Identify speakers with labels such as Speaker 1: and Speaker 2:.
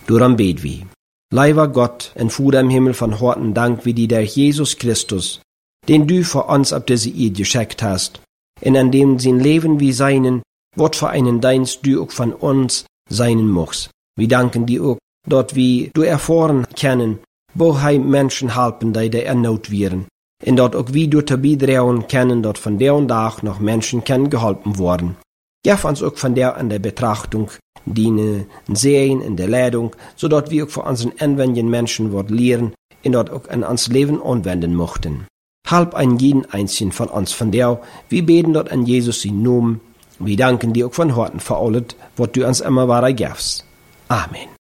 Speaker 1: Daarom bid wie. Lieber Gott en Vader im Himmel, van harten Dank wie die der Jesus Christus, den du für uns ab diese Eid geschenkt hast, en an dem sein Leben wie seinen, wat für einen Dienst du auch von uns seinen machst. Wir danken dir auch, dort wir du erfahren können, wo Menschen helfen, die der Not wären, en dort auch wir du beitragen können, dort von der und Tag noch Menschen können geholfen worden. Gib uns auch von der an der Betrachtung, die Sehen in der Leitung, sodass wir auch für unseren anwendenden Menschen wird lehren und dort auch an uns Leben anwenden möchten. Halb an jeden einzigen von uns von der, wir beten dort an Jesus in Namen. Wir danken dir auch von Herzen für alles, was du uns immer weiter gibst. Amen.